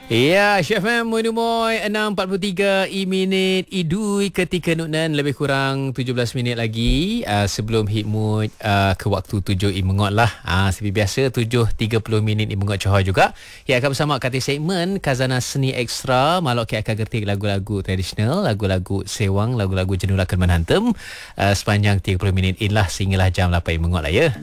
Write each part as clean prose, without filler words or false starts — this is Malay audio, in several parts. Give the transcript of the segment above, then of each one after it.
Ya, Chef Mam, Moy 6.43 minit idui ketika Nunan lebih kurang 17 minit lagi sebelum hit mood ke waktu 7 mengot lah. Seperti biasa 7.30 minit mengot Johor juga. Ya, akan bersama kata segmen Khazanah Seni Ekstra. Malok akan gerti lagu-lagu tradisional, lagu-lagu sewang, lagu-lagu jenulakan menhantam sepanjang 30 minit inilah sehinggalah jam 8 mengot lah ya.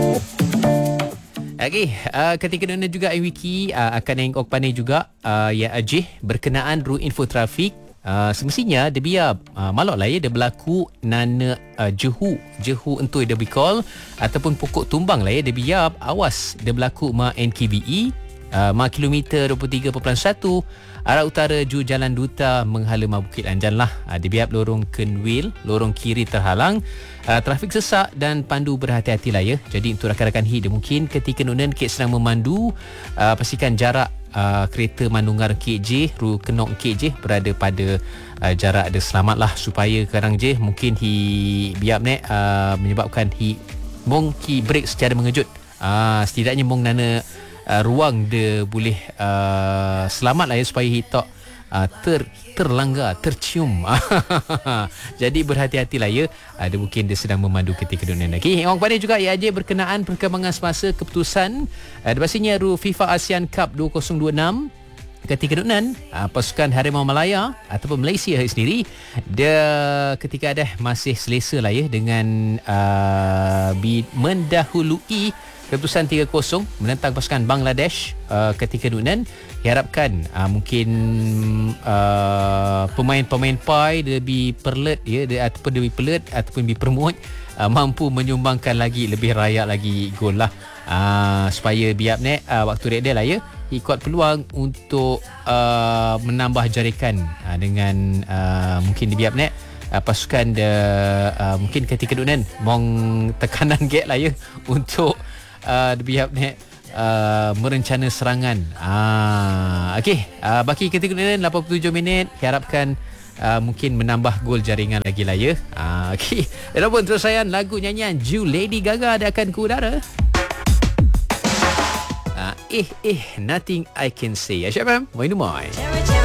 Okey, ketika Nunan juga Wiki akan nengok pandai juga ya Ajih berkenaan ru info trafik. Semestinya dia biar malok lah ya dia berlaku nana jehu entui dia bercall ataupun pokok tumbang lah ya dia biar awas dia berlaku ma NKBE ma kilometer 23.1 arah utara ju Jalan Duta menghala ma Bukit Anjan lah. Dia biar lorong Kenwil, lorong kiri terhalang, trafik sesak dan pandu berhati-hatilah ya. Jadi untuk rakan-rakan hit dia mungkin ketika Nunan kek sedang memandu pastikan jarak kereta Mandungar KJ ru Kenok KJ berada pada jarak ada selamat lah supaya kadang je mungkin biar menyebabkan mong ki break secara mengejut. Setidaknya mong nana ruang dia boleh selamat lah ya supaya hitok terlanggar, tercium. Jadi berhati-hatilah ya. Ada mungkin dia sedang memandu ketika Nunan. Okey, orang pandai juga ya aja berkenaan perkembangan semasa keputusan pastinya ru FIFA ASEAN Cup 2026 ketika Nunan pasukan Harimau Malaya ataupun Malaysia sendiri dia ketika ada masih selesa lah ya dengan mendahului keputusan 3-0 menentang pasukan Bangladesh ketika Nunan. Diharapkan mungkin pemain-pemain PAI lebih perlet ya ataupun lebih pelet ataupun lebih permut mampu menyumbangkan lagi lebih rayak lagi gol lah supaya biar waktu dia lah ya ikut peluang untuk menambah jarikan dengan mungkin biar pasukan dia mungkin ketika Nunan mong tekanan gap lah ya untuk biar merencana serangan. Okey, baki ketika Nunan 87 minit diharapkan mungkin menambah gol jaringan lagi lah ya. Okey, dan pun terus sayang lagu nyanyian Ju Lady Gaga dia akan ke udara. Nothing I Can Say. Asyik faham? Moin.